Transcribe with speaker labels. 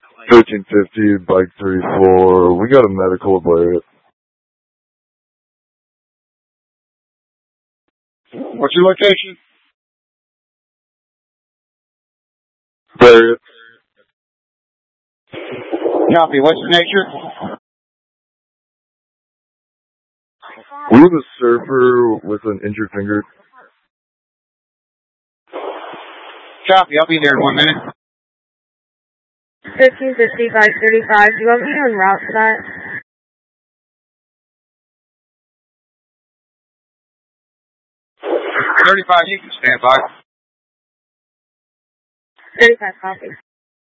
Speaker 1: 1350, bike 34. We got a medical at Lariat.
Speaker 2: What's your location?
Speaker 1: Lariat.
Speaker 2: Copy. What's the nature?
Speaker 1: We have a surfer with an injured finger.
Speaker 2: Copy. I'll be there in 1 minute.
Speaker 3: 1550, bike 35. Do you want me en route for that?
Speaker 2: 35, you can stand by.
Speaker 3: 35, copy.